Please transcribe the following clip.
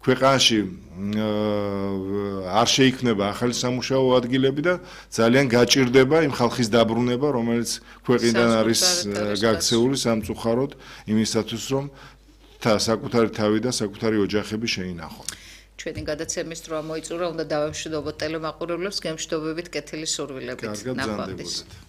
ქვეყანაში არ შეიქმნება ახალი სამუშაო ადგილები და ძალიან გაჭირდება იმ ხალხის დაბრუნება, რომელიც ქვეყნიდან არის გაქცეული სამწუხაროდ იმისათვის, რომ საკუთარი თავი და საკუთარი ოჯახები შეინახონ. ჩვენი გადაცემის დრო მოიწურა, უნდა დავემშვიდობოთ ტელემაყურებლებს, გემშვიდობებით კეთილი სურვილებით. კარგად, გრძანდებოდეთ.